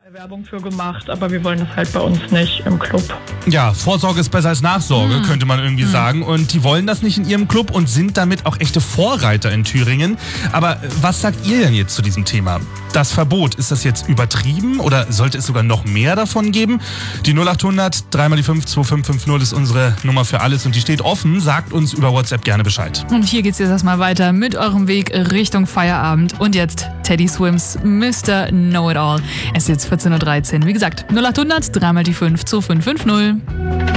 Werbung für gemacht, aber wir wollen das halt bei uns nicht im Club. Ja, Vorsorge ist besser als Nachsorge, könnte man irgendwie sagen. Und die wollen das nicht in ihrem Club und sind damit auch echte Vorreiter in Thüringen. Aber was sagt ihr denn jetzt zu diesem Thema? Das Verbot, ist das jetzt übertrieben oder sollte es sogar noch mehr davon geben? Die 0800 3x5 2550 ist unsere Nummer für alles und die steht offen. Sagt uns über WhatsApp gerne Bescheid. Und hier geht's jetzt erstmal weiter mit eurem Weg Richtung Feierabend. Und jetzt Teddy Swims, Mr. Know-It-All. Es ist jetzt 14.13 Uhr. Wie gesagt, 0800 3x5 2550.